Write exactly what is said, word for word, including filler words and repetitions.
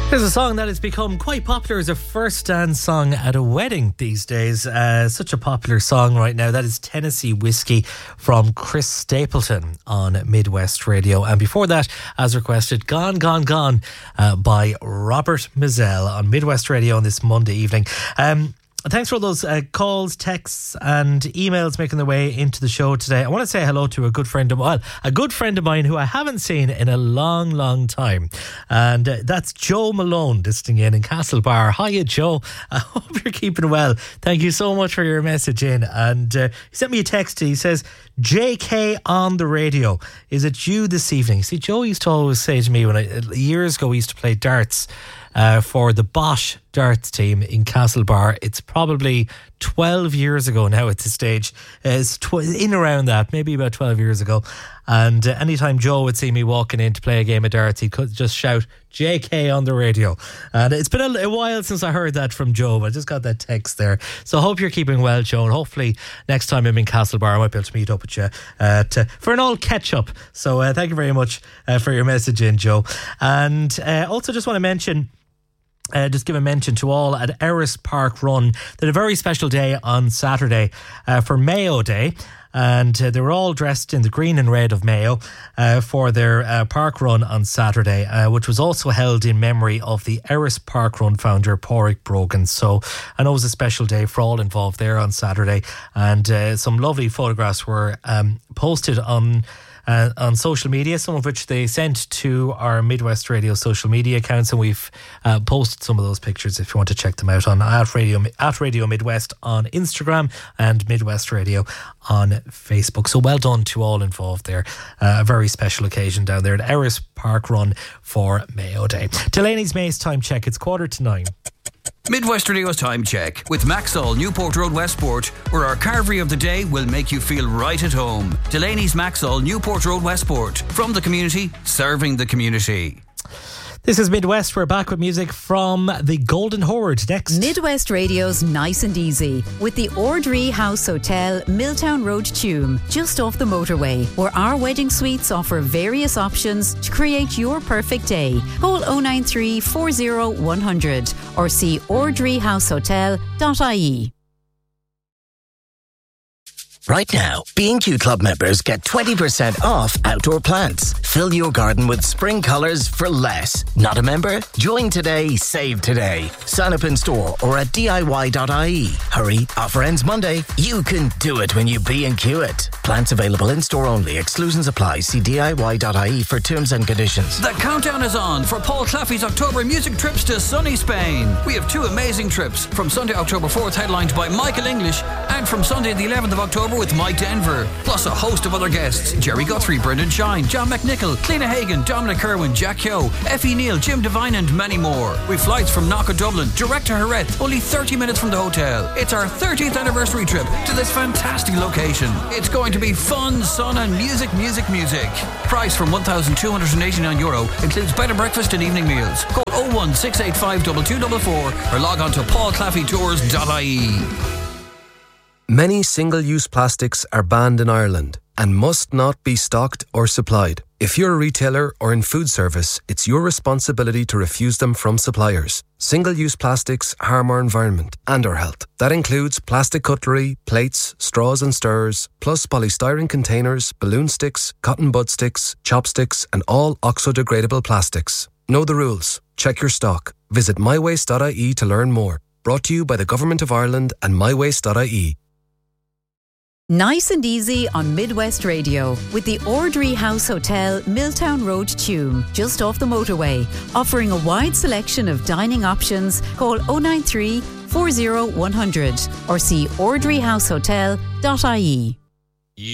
There's a song that has become quite popular as a first dance song at a wedding these days. Uh, such a popular song right now. That is Tennessee Whiskey from Chris Stapleton on Midwest Radio. And before that, as requested, Gone, Gone, Gone uh, by Robert Mizell on Midwest Radio on this Monday evening. Um, Thanks for all those uh, calls, texts and emails making their way into the show today. I want to say hello to a good friend of well, a good friend of mine who I haven't seen in a long, long time. And uh, that's Joe Malone listening in in Castlebar. Hiya, Joe. I hope you're keeping well. Thank you so much for your message in. And uh, he sent me a text. He says, J K on the radio. Is it you this evening? See, Joe used to always say to me when I, years ago we used to play darts Uh, for the Bosch darts team in Castlebar. It's probably twelve years ago now at this stage. Uh, it's tw- in around that, maybe about twelve years ago. And uh, anytime Joe would see me walking in to play a game of darts, he'd just shout, J K on the radio. And it's been a, a while since I heard that from Joe, but I just got that text there. So I hope you're keeping well, Joe, and hopefully next time I'm in Castlebar I might be able to meet up with you uh, to, for an old catch-up. So uh, thank you very much uh, for your message in, Joe. And uh, also just want to mention Uh, just give a mention to all at Erris Park Run. They had a very special day on Saturday uh, for Mayo Day. And uh, they were all dressed in the green and red of Mayo uh, for their uh, park run on Saturday, uh, which was also held in memory of the Erris Park Run founder, Pádraig Brogan. So I know it was a special day for all involved there on Saturday. And uh, some lovely photographs were um, posted on Uh, on social media, some of which they sent to our Midwest Radio social media accounts, and we've uh, posted some of those pictures if you want to check them out on at Radio, at Radio Midwest on Instagram and Midwest Radio on Facebook. So well done to all involved there. Uh, a very special occasion down there at Erris Park Run for Mayo Day. Delaney's Mace time check. It's quarter to nine. Midwest Radio's time check with Maxall Newport Road Westport, where our carvery of the day will make you feel right at home. Delaney's Maxall Newport Road Westport, from the community, serving the community. This is Midwest. We're back with music from the Golden Horde next. Midwest Radio's Nice and Easy with the Ordree House Hotel, Milltown Road, Tuam, just off the motorway, where our wedding suites offer various options to create your perfect day. Call oh nine three, four oh, one hundred or see ordree house hotel dot I E. Right now, B and Q Club members get twenty percent off outdoor plants. Fill your garden with spring colours for less. Not a member? Join today, save today. Sign up in store or at D I Y dot I E. Hurry, offer ends Monday. You can do it when you B and Q it. Plants available in store only. Exclusions apply. See D I Y dot I E for terms and conditions. The countdown is on for Paul Claffey's October music trips to sunny Spain. We have two amazing trips, from Sunday October fourth headlined by Michael English, and from Sunday the eleventh of October with Mike Denver, plus a host of other guests: Jerry Guthrie, Brendan Shine, John McNichol, Clina Hagan, Dominic Kerwin, Jack Kyo, Effie Neal, Jim Devine and many more. With flights from Knock Dublin direct to Jerez, only thirty minutes from the hotel. It's our thirtieth anniversary trip to this fantastic location. It's going to be fun, sun and music, music, music. Price from one thousand two hundred eighty-nine euro, includes bed and breakfast and evening meals. Call oh one six eight five two two four four or log on to paul claffey tours dot I E. Many single-use plastics are banned in Ireland and must not be stocked or supplied. If you're a retailer or in food service, it's your responsibility to refuse them from suppliers. Single-use plastics harm our environment and our health. That includes plastic cutlery, plates, straws and stirrers, plus polystyrene containers, balloon sticks, cotton bud sticks, chopsticks and all oxo-degradable plastics. Know the rules. Check your stock. Visit my waste dot I E to learn more. Brought to you by the Government of Ireland and my waste dot I E. Nice and Easy on Midwest Radio with the Ordree House Hotel, Milltown Road, Tuam, just off the motorway, offering a wide selection of dining options. Call oh nine three, four oh, one hundred or see ordree house hotel dot I E.